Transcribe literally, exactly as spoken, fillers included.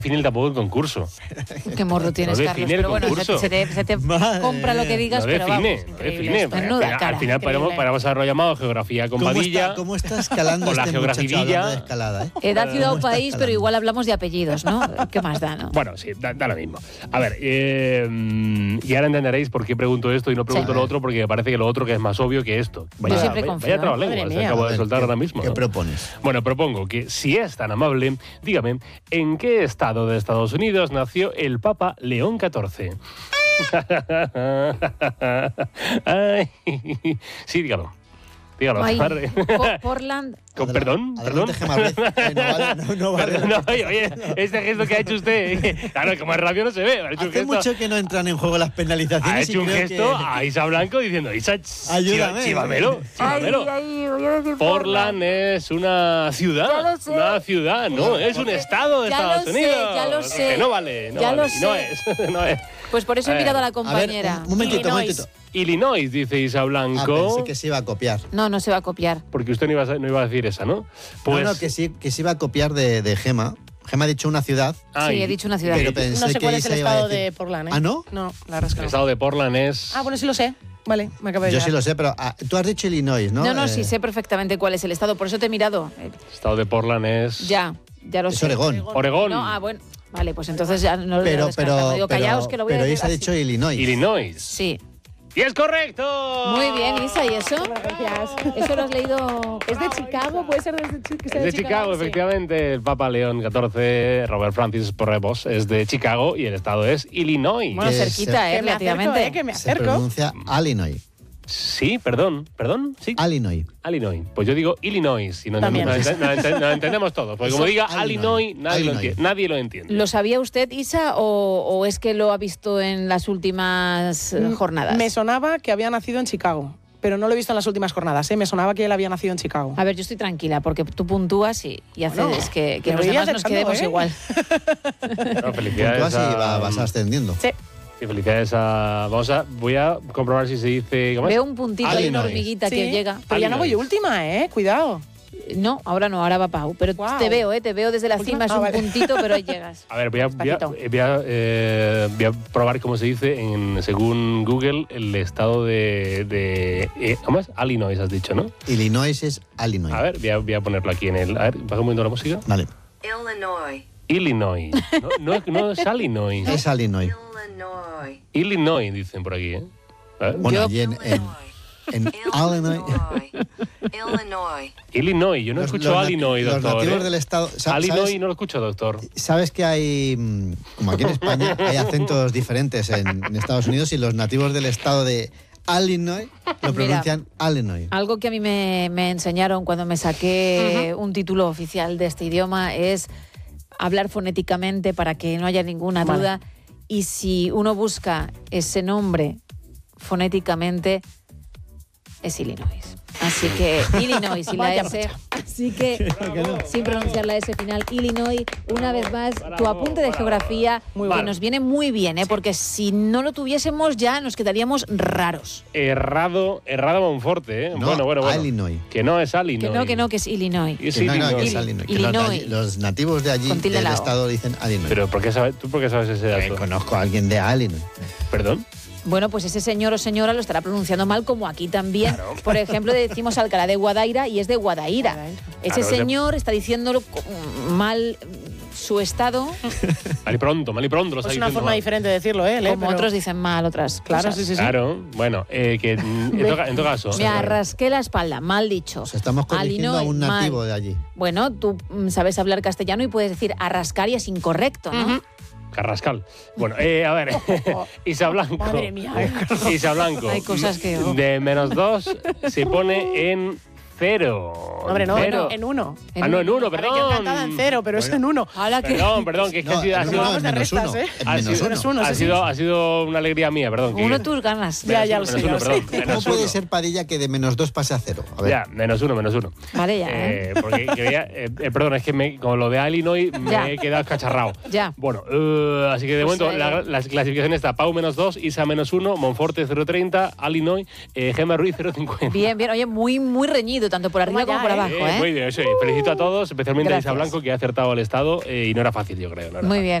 Define tampoco el concurso. Qué morro tienes, no Carlos. El pero bueno, concurso. se te, se te compra lo que digas, no pero define, vamos. no define. Menuda al, cara. al final paramos, paramos a lo llamado geografía con ¿Cómo Padilla. está, ¿Cómo está escalando o la este muchacho geografía hablando de escalada, eh? Edad, ciudad o ¿Cómo está país, pero escalando? igual hablamos de apellidos, ¿no? ¿Qué más da, no? Bueno, sí, da, da lo mismo. A ver, eh, y ahora entenderéis por qué pregunto esto y no pregunto Sí. lo otro, porque me parece que lo otro que es más obvio que esto. Yo siempre vaya, confío, vaya ¿eh? trabalengua, Madre se mía. acabo A de ver, soltar ¿qué- ahora mismo. ¿Qué ¿no? propones? Bueno, propongo que, si es tan amable, dígame, ¿en qué estado de Estados Unidos nació el Papa León catorce? Ay, sí, dígalo. Dígalo, Ay, padre. Po- Portland. Con- Adela- perdón, adelante, perdón. Gemma Ruiz. Eh, no vale, no, no vale. Perdón, no, oye, oye, este gesto que ha hecho usted, claro, como es radio no se ve. Ha hecho un Hace gesto, mucho que no entran en juego las ha penalizaciones. hecho y un creo gesto que- a Isa Blanco diciendo, Isa, ch- Ayúdame. chívamelo, Ay, chívamelo. ay, voy a decir Portland es una Ya ciudad, lo sé. una ciudad, no, es un estado de Ya Estados lo sé, Unidos. ya lo sé. Que no vale, no Ya vale, lo y no sé. es, no es. Pues por eso he Eh, mirado a la A ver, compañera. un momentito, un Illinois. momentito. Illinois, dice Isa Ah, Blanco. pensé que se iba a copiar. No, no se va a copiar. Porque usted no iba, a, no iba a decir esa, ¿no? Pues, No, no, que sí, que se iba a copiar de, de Gema. Gema ha dicho una ciudad, ay, Sí, he dicho una ciudad. pero pensé No sé que cuál es el Isa iba a estado decir- de Portland, ¿eh? ¿Ah, no? No, la El rasca. estado de Portland es... Ah, bueno, sí lo sé. Vale, me acabo de Yo llegar. sí lo sé, pero ah, tú has dicho Illinois, ¿no? No, no, Eh, sí sé perfectamente cuál es el estado. Por eso te he mirado. Eh, El estado de Portland es... Ya, ya lo Es sé. Oregón. Oregón. No, ah, bueno. Vale, pues entonces ya no lo Pero, descartamos. pero, Digo, pero, callaos que lo voy pero a decir Isa ha así. dicho Illinois. Illinois. Sí. ¡Y es correcto! Muy bien, Isa, ¿y eso? Gracias. ¿Eso lo has leído? ¿Es de Chicago? ¿Puede ser desde Chi- que sea Es de Chicago, Sí. efectivamente. El Papa León catorce, Robert Francis Porrebos, es de Chicago y el estado es Illinois. Bueno, Que cerquita, se- ¿eh? Que me acerco, Relativamente. ¿eh? Que me Se acerco. pronuncia Illinois. Sí, perdón, perdón, sí. Illinois. Illinois. Pues yo digo Illinois y no, También. no, ente- no ente- no entendemos todos. Porque como diga Illinois. Illinois, nadie, Lo, Illinois. entiende, nadie lo entiende. ¿Lo sabía usted, Isa, o, o es que lo ha visto en las últimas eh, jornadas? Me sonaba que había nacido en Chicago, pero no lo he visto en las últimas jornadas, ¿eh? Me sonaba que él había nacido en Chicago. A ver, yo estoy tranquila porque tú puntúas y, y haces Bueno, que, que me los voy demás nos acercando, quedemos ¿eh? igual. No, felicidades Puntúas y a- va- vas ascendiendo. Sí. sí, felicidades a... Vamos a... Voy a comprobar si se dice... ¿Cómo es? Veo un puntito y una Illinois. hormiguita Sí, que llega. Pero ya no voy Illinois. última, ¿eh? Cuidado. No, ahora no, ahora va Pau. Pero Guau. te veo, ¿eh? Te veo desde la Última- cima, es Ah, un vale. puntito, pero ahí llegas. A ver, voy a, voy a, Despacito. voy a, eh, voy a probar cómo se dice, en, según Google, el estado de... de eh, ¿Cómo es? Illinois, has dicho, ¿no? Illinois es Illinois. A ver, voy a, voy a ponerlo aquí en el... A ver, baja un momento la música. Vale, Illinois. Illinois. No, no, es- no es Illinois. es Illinois. Illinois. Illinois, dicen por aquí, ¿eh? A ver. Bueno, Yo- allí en, en, en Illinois. Illinois. Illinois, yo no Los- escucho los nat- Illinois, Los doctor. nativos ¿eh? del estado. sa- Illinois ¿Sabes, no lo escucho, doctor. sabes que hay, mm, como aquí en España, hay acentos diferentes en, en Estados Unidos y los nativos del estado de Illinois lo pronuncian Illinois. Algo que a mí me, me enseñaron cuando me saqué un título oficial de este idioma es hablar fonéticamente para que no haya ninguna Vale. duda. Y si uno busca ese nombre fonéticamente, es Illinois. Así que Illinois y la Vaya S. marcha. Así que, sin pronunciar la S final, Illinois, una vez más, tu bravo, apunte de bravo. geografía, Muy que bueno. nos viene muy bien, ¿eh? Porque si no lo tuviésemos ya nos quedaríamos raros. Errado, errado Monforte, ¿eh? No, bueno, bueno, bueno. Illinois. Que no es Illinois. Que no, que no, que es Illinois. Es Que no, no, que Illinois. es Illinois. Que los, de Illinois. allí- los nativos de allí, Con tilde del la O. estado, dicen Illinois. Pero ¿por qué sabes, ¿tú por qué sabes ese Eh, dato? conozco a alguien de Illinois. ¿Perdón? Bueno, pues ese señor o señora lo estará pronunciando mal, como aquí también. Por ejemplo, decimos Alcalá de Guadaira y es de Guadaira. Guadaira. Ese Claro, es de- señor está diciéndolo co- mal su estado, Mal y pronto, mal y pronto. Lo Es está una diciendo forma mal. diferente de decirlo, ¿eh? como Pero- otros dicen mal otras Claro, cosas. sí, sí, sí. Claro, bueno, eh, que mm, en, todo, en todo caso. Me arrasqué la espalda, mal dicho. O sea, estamos corrigiendo a Illinois, un nativo mal. de allí. Bueno, tú mm, sabes hablar castellano y puedes decir arrascar y es incorrecto, ¿no? Carrascal. Bueno, eh, a ver, Isa Blanco. Madre mía. Isa Blanco. Hay cosas que- De menos dos se pone en cero. Hombre, no, Cero. no, en uno. Ah, no, en uno, A ver, perdón. yo encantada en cero, pero es en uno. Hala que- Perdón, perdón, que es que No, ha sido, ha no, sido- no, Vamos es de menos restas, uno. ¿eh? Es ha menos sido- uno. Menos uno, ha sí, sido- sí. ha sido una alegría mía, perdón. que- Uno tus ganas. Ya, ya lo menos sé, uno, ya lo sé. perdón, ¿Cómo menos puede uno. ser, Padilla, que de menos dos pase a cero? A ver. Ya, menos uno, menos uno. Vale, ya, ¿eh? Eh, porque quería, eh, eh, perdón, es que me, con lo de Illinois me Ya. he quedado cacharrado. Ya. Bueno, eh, así que de Pues, momento eh, la, la clasificación está Pau menos dos, Isa menos uno, Monforte cero treinta, Illinois, eh, Gemma Ruiz cero cincuenta. Bien, bien. Oye, muy, muy reñido. tanto por arriba Toma como ya, por ¿eh? abajo, Eh, ¿eh? muy bien, sí. Felicito a todos, especialmente a Isa Gracias. Blanco, que ha acertado el estado eh, y no era fácil, yo creo. No era Muy fácil. bien.